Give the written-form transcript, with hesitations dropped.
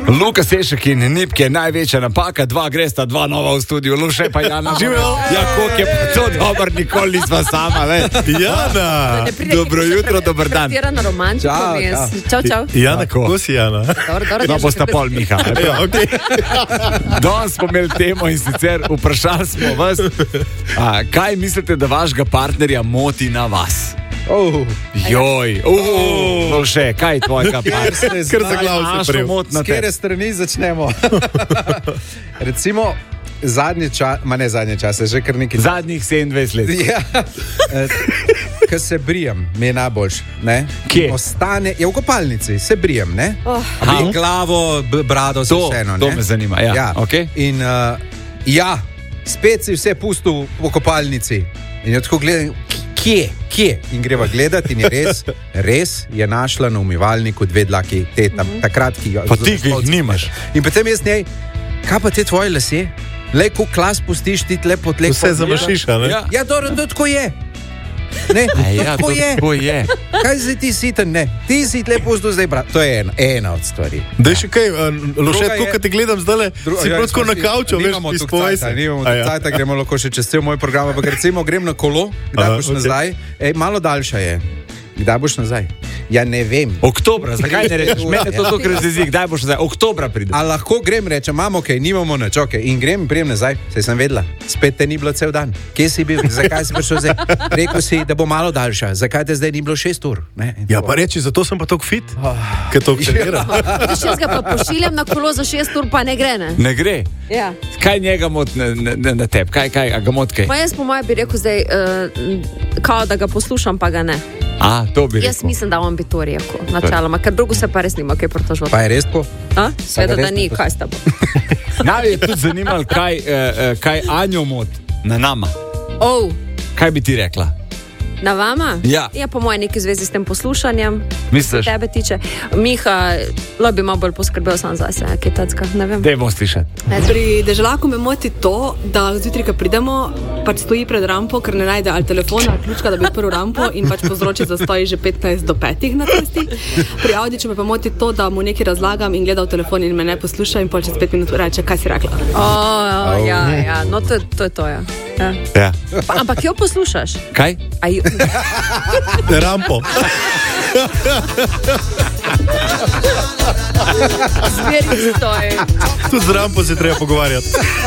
Luka Sešek in Nipke, največja napaka, gresta dva nova v studiu, Luše pa Jana. Živijo. Ja, koliko je pa to dobro, nikoli nisva sama, ne? Jana! Dobro jutro, dober dan. Pretirano romančko vmes. Čau. Jana, kako si, Jana? Dobro, No, bosta pol Miha. Ja, okej. Danes smo imeli temo in sicer vprašali smo vas, kaj mislite, da vašega partnerja moti na vas? Joj, Luše, kaj je tvojega partnerja? Ker za glavo se prijel. S kere strani začnemo? Recimo, zadnji čas, že kar nekaj... Zadnjih 27 let. Ja, ko se brijem, mi je najboljš, ne? Kje? Ostane, v kopalnici, se brijem, ne? Bi glavo, brado, vseeno, ne? To me zanima, ja. Okay. In spet si vse pustil v kopalnici. In jo tako gledam, kje? In greva gledati in je res je našla na umivalniku 2 dlaki, takrat, ki jo... Pa ti jih nimaš. In potem jaz njej, kaj pa te tvoje lasje? Lej, ko klas pustiš, ti lepo tleko. Vse zamašiš, ne? Ja, dobro, to tako je. Ne, to tako je. Kaj zdaj ti siten, ne? Ti si lepo pustil zdaj, brat. To je ena od stvari. Daj še kaj, Luše, tako, kad te gledam zdaj, si protko na kavču, veš, izpovej se. Nimamo tu cajta, gremo lahko še čez cel moj program, ampak recimo grem na kolo, kdaj boš nazaj, malo daljša je. Kdaj boš nazaj? Ja, ne vem. Oktobra, zakaj ne rečeš? Mene to ker zezi, kdaj boš nazaj? Oktobra pride. A lahko grem, rečem, imamo kaj, nimamo nič, okej. In grem, prijem nazaj, saj sem vedela. Spet te ni bilo cel dan. Kje si bil? Zakaj si prišel zdaj? Rekel si, da bo malo daljša. Zakaj te zdaj ni bilo 6 ur? Ja, pa reči, zato sem pa tako fit, ker to trenira. Jaz ga pa pošiljam na kolo za 6 ur, pa ne gre, ne? Ne gre? Ja. Kaj njega mot na teb? Kaj, a ga mot kaj? Pa jaz po moje bi rekel zdaj, kao da ga poslušam, pa ga ne. To bi rekel. Jaz mislim, da on bi to rekel, načeloma, ker drugo se pa res nima kaj pritoževati. Pa je res tako? Seveda, da ni, kaj sta bo. Naj je tudi zanimalo, kaj Anjo mot na nama. Kaj bi ti rekla? Na vama? Ja. Ja, po moje neki zvezi s tem poslušanjem. Misliš? Tebe tiče. Miha, bi malo bolj poskrbel sam zase, kaj tacka, ne vem. Dej bom slišati. Pri deželaku me moti to, da zjutraj, ko pridemo, pač stoji pred rampo, ker ne najde ali telefona, ali ključka, da bi odprl rampo in pač povzroči zastoji že 15 do 5 na cesti. Pri Audiču me pa moti to, da mu nekaj razlagam in gleda v telefon in me ne posluša in pol čez 5 minut reče, kaj si rekla. Ja, no to je to, ja. Ja. Ampak jo poslušaš? Kaj? Rampo. Zmeri stoj. Tudi z rampo se treba pogovarjati.